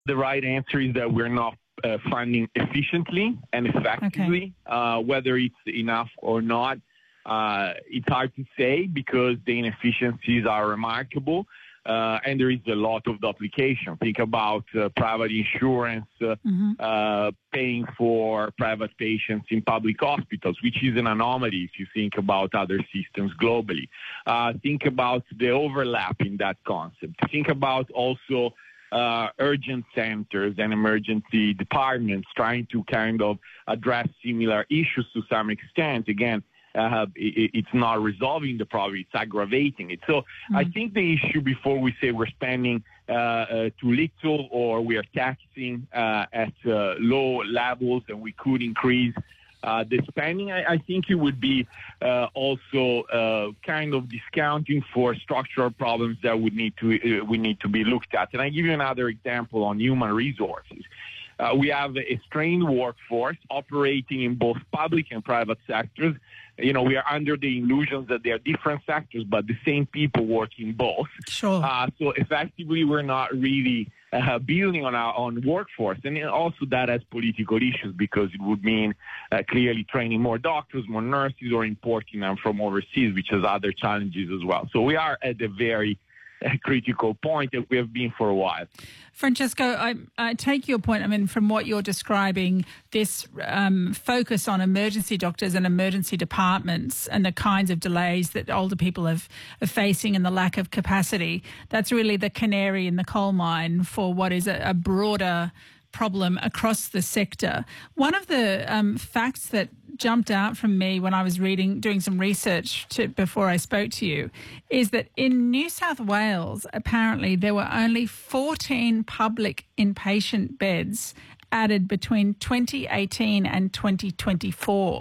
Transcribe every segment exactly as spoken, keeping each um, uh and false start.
The right answer is that we're not uh, funding efficiently and effectively. Okay. Uh, whether it's enough or not, uh, it's hard to say because the inefficiencies are remarkable. Uh, and there is a lot of duplication. Think about uh, private insurance uh, Mm-hmm. uh, paying for private patients in public hospitals, which is an anomaly if you think about other systems globally. Uh, think about the overlap in that concept. Think about also uh, urgent centers and emergency departments trying to kind of address similar issues to some extent. Again, Uh, it, it's not resolving the problem, it's aggravating it. So Mm-hmm. I think the issue before we say we're spending uh, uh, too little or we are taxing uh, at uh, low levels and we could increase uh, the spending, I, I think it would be uh, also uh, kind of discounting for structural problems that would need to uh, we need to be looked at. And I give you another example on human resources. Uh, we have a strained workforce operating in both public and private sectors. You know, we are under the illusions that they are different sectors, but the same people work in both. Sure. Uh, so effectively, we're not really uh, building on our own workforce. And also that has political issues because it would mean uh, clearly training more doctors, more nurses, or importing them from overseas, which has other challenges as well. So we are at a very a critical point that we have been for a while. Francesco, I, I take your point. I mean, from what you're describing, this um, focus on emergency doctors and emergency departments and the kinds of delays that older people have, are facing and the lack of capacity, that's really the canary in the coal mine for what is a, a broader problem across the sector. One of the um, facts that jumped out from me when I was reading, doing some research to, before I spoke to you, is that in New South Wales, apparently there were only fourteen public inpatient beds added between twenty eighteen and twenty twenty-four,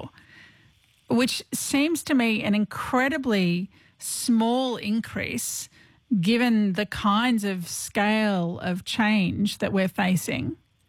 which seems to me an incredibly small increase given the kinds of scale of change that we're facing.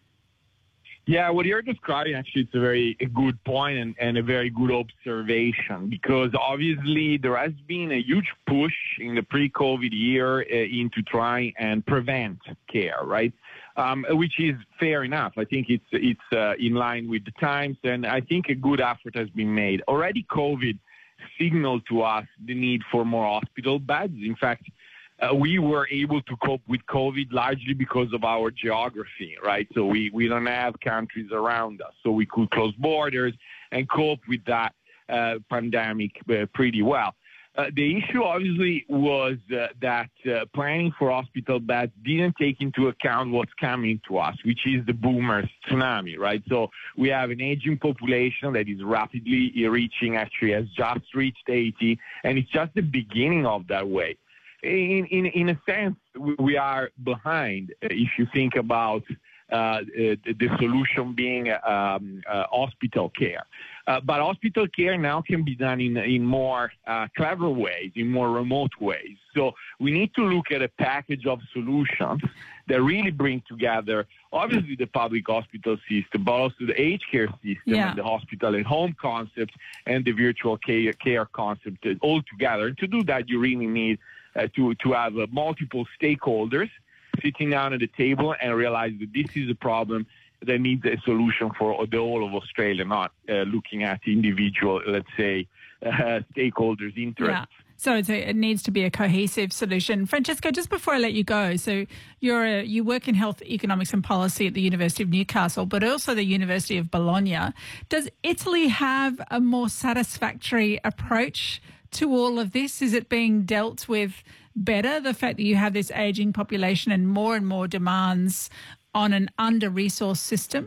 Yeah, what you're describing, actually, it's a very a good point and, and a very good observation because obviously there has been a huge push in the pre-COVID year uh, into trying and prevent care, right? Um, which is fair enough. I think it's it's uh, in line with the times, and I think a good effort has been made. Already COVID signaled to us the need for more hospital beds. In fact, Uh, we were able to cope with COVID largely because of our geography, right? So we, we don't have countries around us. So we could close borders and cope with that uh, pandemic uh, pretty well. Uh, the issue obviously was uh, that uh, planning for hospital beds didn't take into account what's coming to us, which is the boomers tsunami, right? So we have an aging population that is rapidly reaching, actually has just reached eighty, and it's just the beginning of that way. In, in, in a sense, we are behind if you think about uh, the, the solution being um, uh, hospital care. Uh, but hospital care now can be done in, in more uh, clever ways, in more remote ways. So we need to look at a package of solutions that really bring together, obviously, the public hospital system, but also the aged care system Yeah. and the hospital and home concept and the virtual care, care concept all together. And to do that, you really need Uh, to, to have uh, multiple stakeholders sitting down at the table and realize that this is a problem that needs a solution for the whole of Australia, not uh, looking at individual, let's say, uh, stakeholders' interests. Yeah. So it's a, it needs to be a cohesive solution. Francesco, just before I let you go, so you're a, you work in health economics and policy at the University of Newcastle, but also the University of Bologna. Does Italy have a more satisfactory approach to all of this? Is it being dealt with better, the fact that you have this ageing population and more and more demands on an under-resourced system?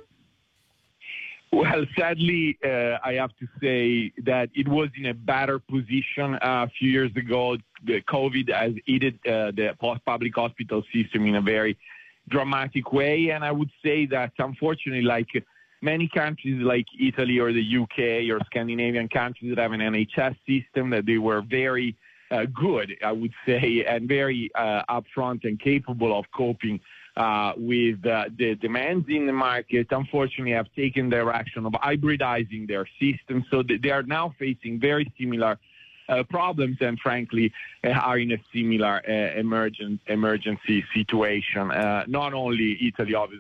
Well, sadly, uh, I have to say that it was in a better position uh, a few years ago. The COVID has hit uh, the public hospital system in a very dramatic way, and I would say that, unfortunately, like many countries like Italy or the U K or Scandinavian countries that have an N H S system, that they were very uh, good, I would say, and very uh, upfront and capable of coping uh, with uh, the demands in the market, unfortunately have taken the direction of hybridizing their system. So they are now facing very similar uh, problems and, frankly, uh, are in a similar uh, emergent, emergency situation. Uh, not only Italy, obviously,